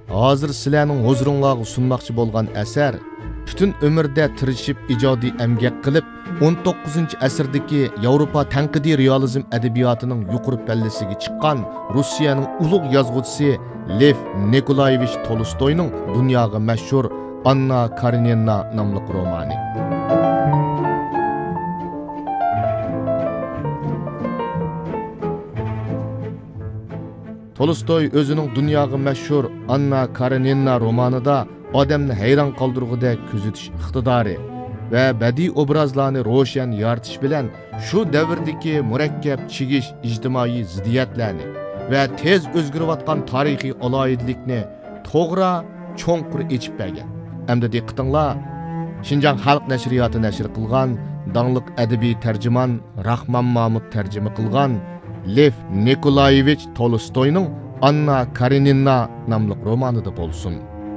hozir sizlarning huzuringizga sunmoqchi bo'lgan asar butun umrda tirishib ijodiy emgak qilib 19-asrdagi Yevropa tanqidiy realizm adabiyotining yuqori pallasiga chiqqan Rossiyaning ulug' yozuvchisi Lev Nikolayevich Tolstoyning dunyoga mashhur Anna Karenina nomli romani. Tolstoy o'zining dunyoga mashhur Anna Karenina romanida odamni hayron qoldirgudek kuzatish iqtidori va badiiy obrazlarni ro'shan yoritish bilan shu davrdagi murakkab chigish ijtimoiy ziddiyatlarni va tez o'zgarayotgan tarixiy aloyidlikni to'g'ri cho'nqur echib bergan. Hamda diqqatinglar, Şinjan Xalq nashriyoti nashr qilgan dangliq adabiy tarjimon Rahmon Mahmud tarjima qilgan Lev Nikolayevich Tolstoyning Anna Karenina nomli romanida bo'lsin.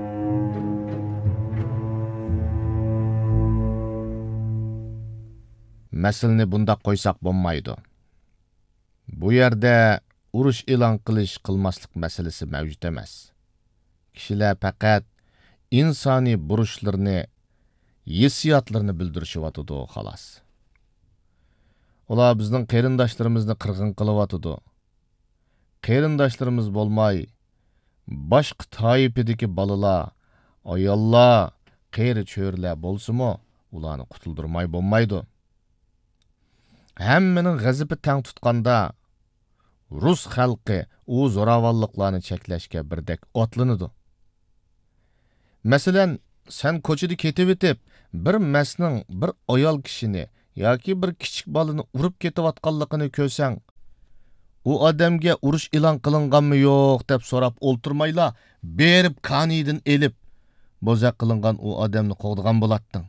Masalani bundaq qo'ysak bo'lmaydi. Bu yerda urush e'lon qilmaslik masalasi mavjud emas. Kishilar faqat insoniy burushlarini, hissiyotlarini bildirishyotidi xolos. Ular bizning qarindoshlarimizni qirg'in qilyotidi. Qarindoshlarimiz bo'lmay, boshqa toifadagi bolalar, ayollar, qari cho'rlar bo'lsa-mu, ularni qutuldirmay bo'lmaydi. Hammaning g'azabi tang tutganda Rus xalqi u zo'ravonliklarni cheklashga birdek otlanadi. Masalan, sen ko'chada ketib o'tib, bir masning bir ayol kishini yoki bir kichik bolani urib ketayotganligini ko'rsang, u odamga urush e'lon qilinganmi yo'q deb so'rab o'ltirmayla, berib qonidan elib, bo'zaq qilingan u odamni qo'g'digan bo'latding.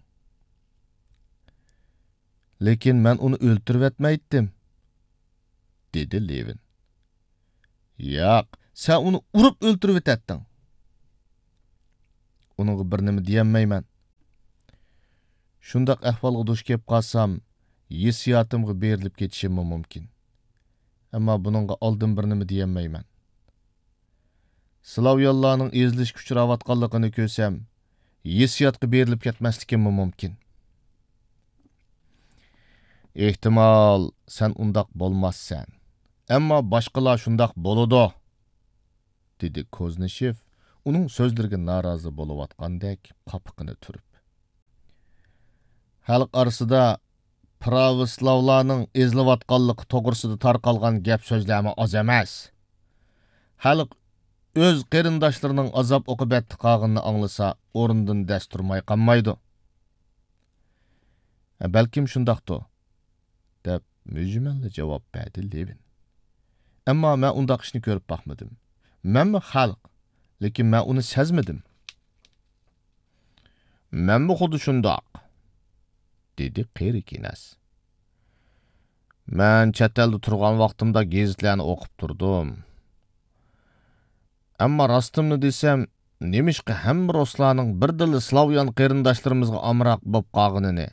Lekin men uni o'ltirib etmaydim, dedi Levin. Yo'q, sen uni urib o'ltirib etding. Uningga bir nima deyolmayman. Shundaq ahvolga duch kelib qolsam, hissiyotimga berilib ketishim mumkin. Ammo buningga oldin bir nima deyolmayman. Slavyanlarning ezilishga uchrayotganligini ko'rsam, hissiyotga berilib ketmaslikim mumkin. Ehtimol sen undaq bo'lmassan. Ammo boshqalar shundaq bo'ladi, dedi Koznishev, uning so'zlariga norozi bo'layotgandek qopiqini turib. Xalq orasida pravoslavlarning ezilayotganligi to'g'risida tarqalgan gap so'zlarmi oz emas. Xalq o'z qarindoshlarining azob oqibatli qolganini anglasa, o'rnidan dasturmay qolmaydi. Balkim shundaqdir, deb mujmalli javob berdi Levin. Ammo men undaq ishni ko'rib baxmadim. Menmi xalq, lekin men uni sezmadim. Menmi xuddi shundoq, dedi Qerikinas. Men chet elda turgan vaqtimda gazetlarni o'qib turdim. Ammo rostimni desam, nemishqa hamma ruslarning bir dili Slavyan qarindoshlarimizga amroq bo'lib qolganini